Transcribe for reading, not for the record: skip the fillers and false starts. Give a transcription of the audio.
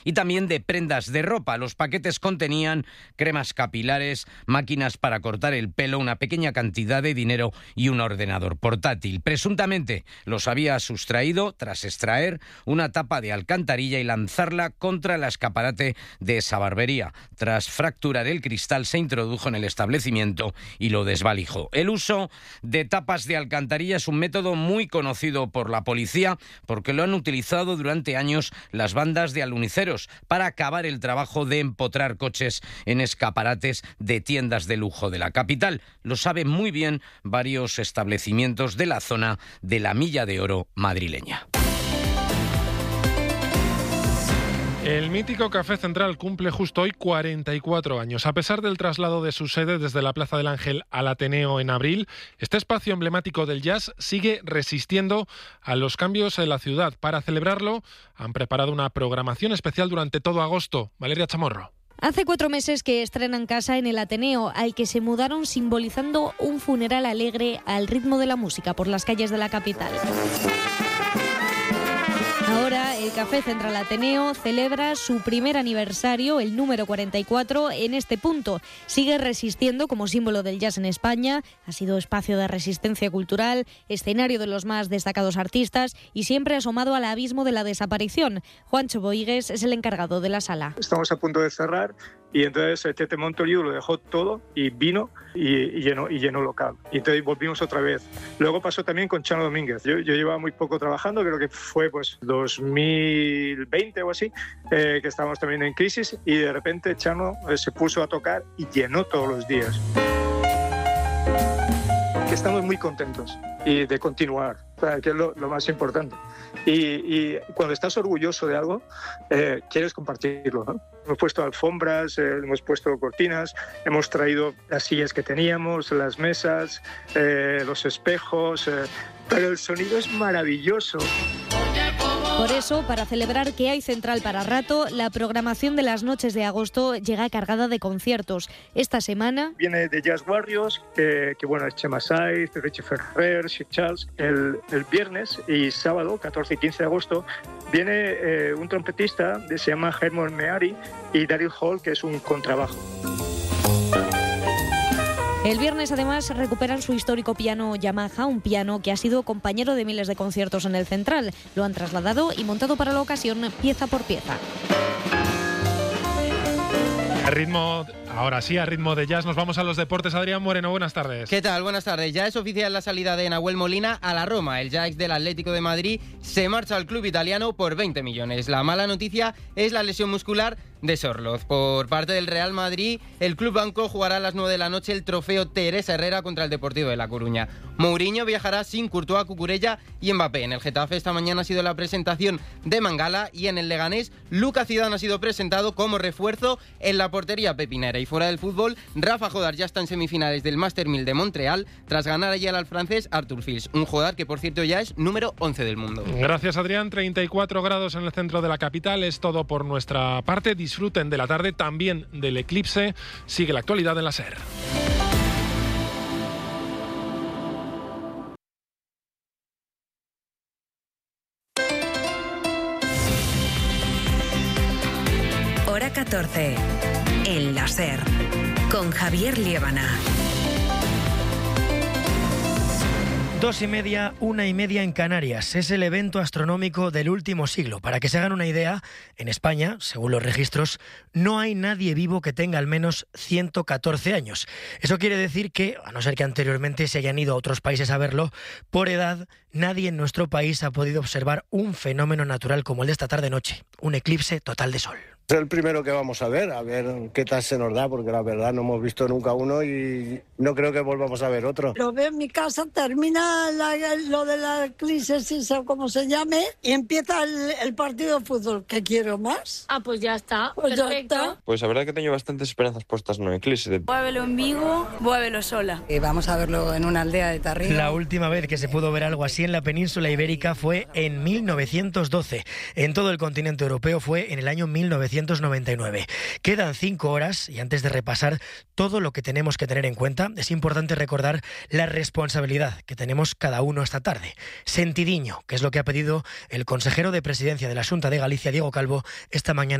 y también de prendas de ropa. Los paquetes contenían cremas capilares, máquinas para cortar el pelo, una pequeña cantidad de dinero y un ordenador portátil. Presuntamente los había sustraído tras extraer una tapa de alcantarilla y lanzarla contra el escaparate de esa barbería. Tras fracturar el cristal, se introdujo en el establecimiento y lo desvalijó. El uso de tapas de alcantarilla es un método muy conocido por la policía porque lo han utilizado durante años las bandas de aluniceros para acabar el trabajo de empotrar coches en escaparates de tiendas de lujo de la capital. Lo saben muy bien varios establecimientos de la zona de la Milla de Oro madrileña. El mítico Café Central cumple justo hoy 44 años. A pesar del traslado de su sede desde la Plaza del Ángel al Ateneo en abril, este espacio emblemático del jazz sigue resistiendo a los cambios en la ciudad. Para celebrarlo, han preparado una programación especial durante todo agosto. Valeria Chamorro. Hace 4 meses que estrenan casa en el Ateneo, al que se mudaron simbolizando un funeral alegre al ritmo de la música por las calles de la capital. Ahora el Café Central Ateneo celebra su primer aniversario, el número 44, en este punto. Sigue resistiendo como símbolo del jazz en España, ha sido espacio de resistencia cultural, escenario de los más destacados artistas y siempre asomado al abismo de la desaparición. Juancho Boigues es el encargado de la sala. Estamos a punto de cerrar y entonces Tete Montoliu lo dejó todo y vino y llenó local. Y entonces volvimos otra vez. Luego pasó también con Chano Domínguez. Yo llevaba muy poco trabajando, creo que fue 2020 o así, que estábamos también en crisis y de repente Chano se puso a tocar y llenó todos los días. Que estamos muy contentos y de continuar, que es lo más importante. Y cuando estás orgulloso de algo, quieres compartirlo, ¿no? Hemos puesto alfombras, hemos puesto cortinas, hemos traído las sillas que teníamos, las mesas, los espejos, pero el sonido es maravilloso. Por eso, para celebrar que hay Central para rato, la programación de las noches de agosto llega cargada de conciertos. Esta semana viene de Jazz Warriors, que bueno, es Chema Saiz, Richie Ferrer, Sheik Charles. El viernes y sábado, 14 y 15 de agosto, viene un trompetista que se llama Hermon Meari y Daryl Hall, que es un contrabajo. El viernes, además, recuperan su histórico piano Yamaha, un piano que ha sido compañero de miles de conciertos en el Central. Lo han trasladado y montado para la ocasión pieza por pieza. Ahora sí, a ritmo de jazz, nos vamos a los deportes. Adrián Moreno, buenas tardes. ¿Qué tal? Buenas tardes. Ya es oficial la salida de Nahuel Molina a la Roma. El Ajax del Atlético de Madrid se marcha al club italiano por 20 millones. La mala noticia es la lesión muscular de Sorloz. Por parte del Real Madrid, el club blanco jugará a las 9 de la noche el trofeo Teresa Herrera contra el Deportivo de La Coruña. Mourinho viajará sin Courtois, Cucurella y Mbappé. En el Getafe esta mañana ha sido la presentación de Mangala y en el Leganés, Lucas Zidane ha sido presentado como refuerzo en la portería pepinera. Y fuera del fútbol, Rafa Jodar ya está en semifinales del Master 1000 de Montreal tras ganar ayer al francés Arthur Fils, un Jodar que por cierto ya es número 11 del mundo. Gracias, Adrián. 34 grados en el centro de la capital. Es todo por nuestra parte. Disfruten de la tarde, también del eclipse. Sigue la actualidad en la SER. Hora 14. En la SER. Con Javier Liébana. 2:30, 1:30 en Canarias. Es el evento astronómico del último siglo. Para que se hagan una idea, en España, según los registros, no hay nadie vivo que tenga al menos 114 años. Eso quiere decir que, a no ser que anteriormente se hayan ido a otros países a verlo, por edad, nadie en nuestro país ha podido observar un fenómeno natural como el de esta tarde-noche, un eclipse total de sol. Es el primero que vamos a ver qué tal se nos da, porque la verdad no hemos visto nunca uno y no creo que volvamos a ver otro. Lo veo en mi casa, termina lo de la eclipse, o como se llame, y empieza el partido de fútbol. ¿Qué quiero más? Pues ya está, pues perfecto. Ya está. Pues la verdad que tengo bastantes esperanzas puestas en el eclipse. Voy a verlo en Vigo, voy a verlo sola. Vamos a verlo en una aldea de Tarrino. La última vez que se pudo ver algo así en la península ibérica fue en 1912. En todo el continente europeo fue en el año 1999. Quedan 5 horas y antes de repasar todo lo que tenemos que tener en cuenta, es importante recordar la responsabilidad que tenemos cada uno esta tarde. Sentidiño, que es lo que ha pedido el consejero de Presidencia de la Xunta de Galicia, Diego Calvo, esta mañana.